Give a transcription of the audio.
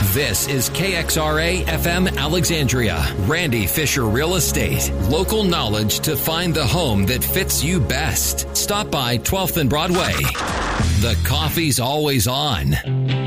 This is KXRA FM Alexandria. Randy Fisher Real Estate. Local knowledge to find the home that fits you best. Stop by 12th and Broadway. The coffee's always on.